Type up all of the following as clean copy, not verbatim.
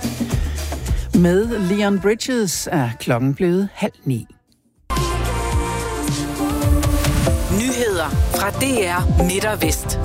Med Leon Bridges er klokken blevet 8:30. Nyheder fra DR Midt og Vest.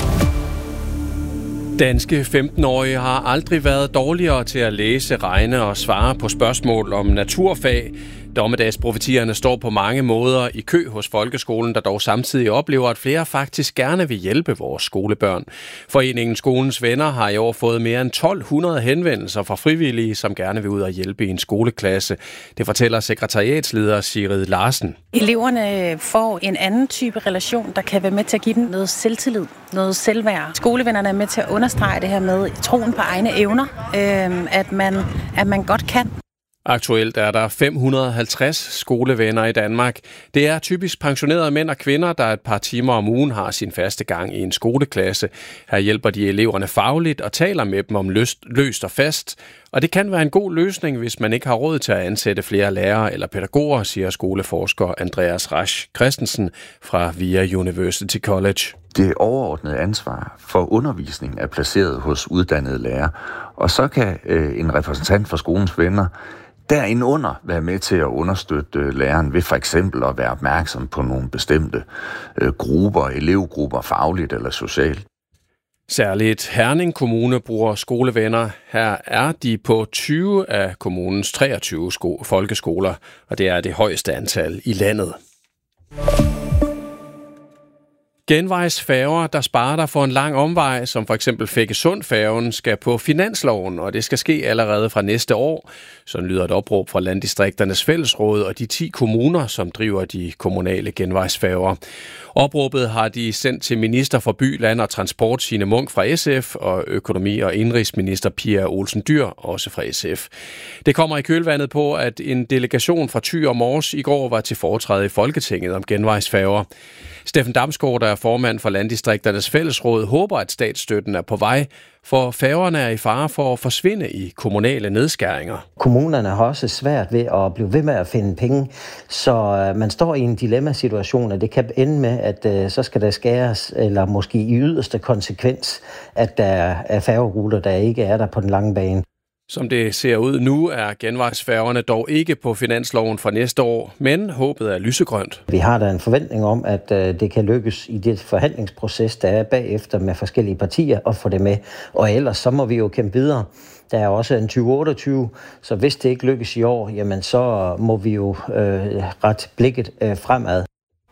Danske 15-årige har aldrig været dårligere til at læse, regne og svare på spørgsmål om naturfag. Dommedagsprofetierne står på mange måder i kø hos folkeskolen, der dog samtidig oplever, at flere faktisk gerne vil hjælpe vores skolebørn. Foreningen Skolens Venner har i år fået mere end 1200 henvendelser fra frivillige, som gerne vil ud og hjælpe i en skoleklasse. Det fortæller sekretariatsleder Sigrid Larsen. Eleverne får en anden type relation, der kan være med til at give dem noget selvtillid, noget selvværd. Skolevennerne er med til at understrege det her med troen på egne evner, at man godt kan. Aktuelt er der 550 skolevenner i Danmark. Det er typisk pensionerede mænd og kvinder, der et par timer om ugen har sin faste gang i en skoleklasse. Her hjælper de eleverne fagligt og taler med dem om løst og fast. Og det kan være en god løsning, hvis man ikke har råd til at ansætte flere lærere eller pædagoger, siger skoleforsker Andreas Rasch Christensen fra VIA University College. Det overordnede ansvar for undervisning er placeret hos uddannede lærere, og så kan en repræsentant for skolens venner derindunder være med til at understøtte læreren ved for eksempel at være opmærksom på nogle bestemte grupper, elevgrupper, fagligt eller socialt. Særligt Herning Kommune bruger skolevenner. Her er de på 20 af kommunens 23 folkeskoler, og det er det højeste antal i landet. Genvejsfærger, der sparer dig for en lang omvej, som for eksempel Feggesund-færgen, skal på finansloven, og det skal ske allerede fra næste år. Sådan lyder et opråb fra Landdistrikternes Fællesråd og de 10 kommuner, som driver de kommunale genvejsfærger. Opråbet har de sendt til minister for by, land og transport Signe Munk fra SF og økonomi- og indrigsminister Pia Olsen Dyhr, også fra SF. Det kommer i kølvandet på, at en delegation fra Thy og Mors i går var til foretræde i Folketinget om genvejsfærger. Steffen Damsgaard, der er formand for Landdistrikternes Fællesråd, håber, at statsstøtten er på vej, for færgerne er i fare for at forsvinde i kommunale nedskæringer. Kommunerne har også svært ved at blive ved med at finde penge, så man står i en dilemmasituation, og det kan ende med, at så skal der skæres, eller måske i yderste konsekvens, at der er færgeruter, der ikke er der på den lange bane. Som det ser ud nu, er genvejsfærgerne dog ikke på finansloven for næste år, men håbet er lysegrønt. Vi har da en forventning om, at det kan lykkes i det forhandlingsproces, der er bagefter med forskellige partier, at få det med. Og ellers så må vi jo kæmpe videre. Der er også en 2028, så hvis det ikke lykkes i år, jamen så må vi jo rette blikket fremad.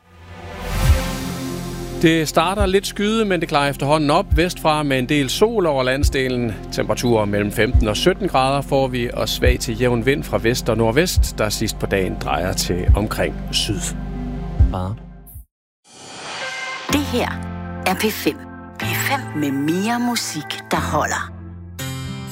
Det starter lidt skyde, men det klarer efterhånden op vestfra med en del sol over landsdelen. Temperaturer mellem 15 og 17 grader får vi, og svag til jævn vind fra vest og nordvest, der sidst på dagen drejer til omkring syd. Det her er P5. P5 med mere musik, der holder.